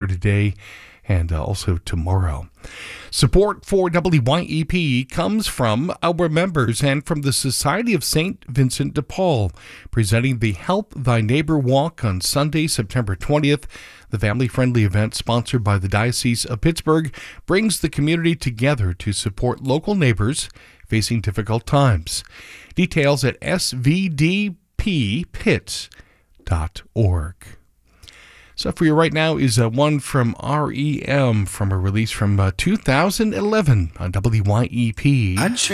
today and also tomorrow. Support for WYEP comes from our members and from the Society of St. Vincent de Paul, presenting the Help Thy Neighbor Walk on Sunday, September 20th. The family-friendly event, sponsored by the Diocese of Pittsburgh, brings the community together to support local neighbors facing difficult times. Details at svdppit.org. So for you right now is one from REM from a release from 2011 on WYEP.